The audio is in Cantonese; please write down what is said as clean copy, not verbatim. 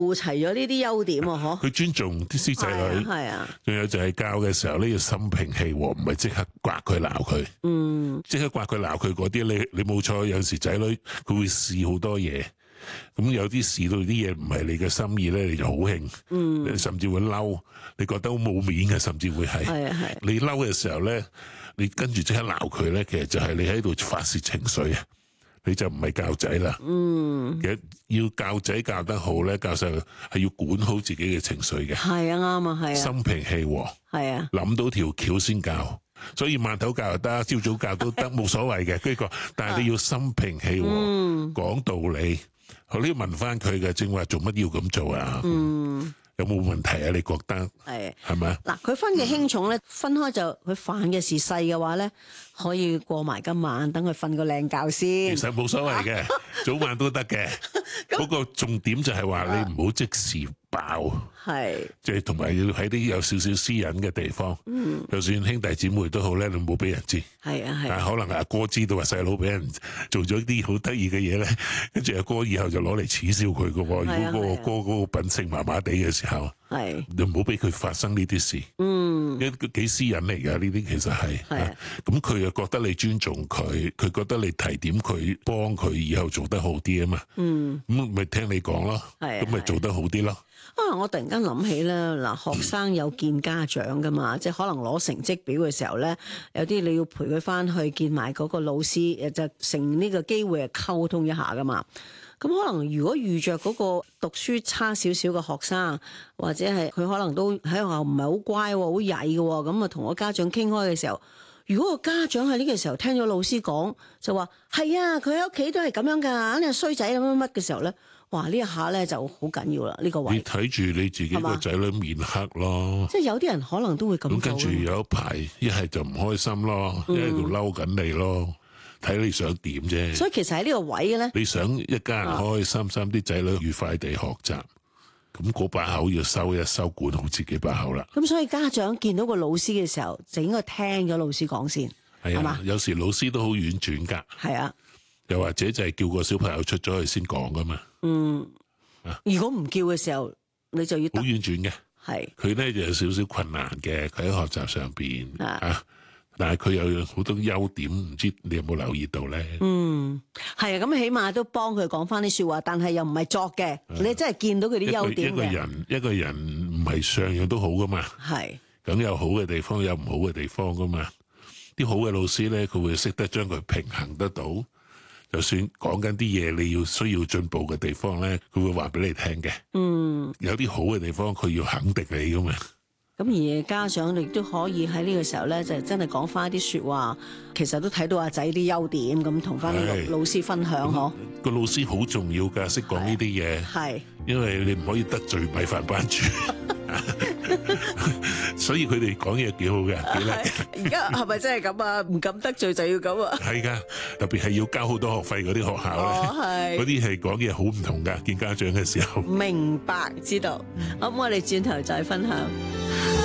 齊咗呢啲優點啊， 佢尊重啲師仔女， 係啊， 仲有就係教嘅時候呢，要心平氣和，唔係即刻刮佢鬧佢。即刻刮佢鬧佢嗰啲，你冇錯，有時仔女佢會試好多嘢，咁有啲試到啲嘢唔係你嘅心意咧，你就好興，你甚至會嬲，你覺得好冇面嘅，甚至會係你嬲嘅時候咧，你跟住即刻鬧佢咧，其實就係你喺度發泄情緒啊，你就唔係教仔啦。其實要教仔教得好咧，教授係要管好自己嘅情緒嘅。 係啊，啱啊，係啊， 心平氣和，係啊，諗到條橋先教。所以晚頭教又得，朝早教都得，冇所謂嘅。跟住講，但係你要心平氣和，講道理。你要問翻佢嘅，正話做乜要咁做啊？有冇問題啊？你覺得係咪？ 嗱，佢分嘅輕重咧，分開就佢犯嘅事細嘅話咧，可以過埋今晚，等佢瞓個靚覺先。 其實冇所謂嘅，早晚都得嘅。嗰個重點就係話你唔好即時爆，即係同埋要喺啲有少少私隱嘅地方。就算兄弟姊妹都好咧，你唔好俾人知。但係可能阿哥知道話細佬俾人做咗啲好得意嘅嘢咧，跟住阿哥以後就攞嚟恥笑佢噶。如果嗰個哥嗰個品性麻麻地嘅時候，你唔好俾佢發生呢啲事。幾私隱嚟噶呢啲，其實係。咁佢又覺得你尊重佢，佢覺得你提點佢，幫佢以後做得好啲啊嘛。咁咪聽你講咯，咁咪做得好啲咯。 我突然間諗起咧，嗱，學生有見家長噶嘛，即係可能攞成績表嘅時候咧，有啲你要陪佢翻去見埋嗰個老師，就成呢個機會係溝通一下噶嘛。咁可能如果遇着嗰個讀書差少少嘅學生，或者係佢可能都喺學校唔係好乖，好曳嘅，咁啊同個家長傾開嘅時候，如果個家長喺呢個時候聽咗老師講，就話係啊，佢喺屋企都係咁樣噶，肯定係衰仔咁乜乜嘅時候咧，哇！呢一下咧就好緊要啦，呢個位。你睇住你自己個仔女面黑咯， 即係有啲人可能都會咁做。咁跟住有一排一係就唔開心咯，一喺度嬲緊你咯。睇你想點啫， 所以其實喺呢個位嘅咧， 你想一家人開開心心，啲仔女愉快地學習，咁嗰把口要收一收，管好自己把口啦。 咁所以家長見到個老師嘅時候，就應該聽咗老師講先，係嘛？ 有時老師都好婉轉噶， 係啊， 又或者就係叫個小朋友出咗去先講噶嘛。 如果唔叫嘅時候，你就要好婉轉嘅， 係佢咧就有少少困難嘅，佢喺學習上邊但係佢又有好多優點，唔知你有冇留意到咧？ 係啊，咁起碼都幫佢講翻啲說話，但係又唔係作嘅，你真係見到佢啲優點嘅。 一個人唔係樣樣都好噶嘛， 係咁有好嘅地方，有唔好嘅地方噶嘛。啲好嘅老師咧，佢會識得將佢平衡得到。就算講緊啲嘢，你要需要進步嘅地方咧，佢會話俾你聽嘅。有啲好嘅地方，佢要肯定你噶嘛。 咁而家長亦都可以喺呢個時候咧，就真係講翻啲說話，其實都睇到阿仔啲優點，咁同翻啲老師分享嗬。 個老師好重要噶，識講呢啲嘢。係，因為你唔可以得罪米飯班主，所以佢哋講嘢幾好嘅，幾叻。 而家係咪真係咁啊？唔敢得罪就要咁啊？ 係噶，特別係要交好多學費嗰啲學校咧，嗰啲係講嘢好唔同噶。見家長嘅時候， 明白知道。咁我哋轉頭再分享。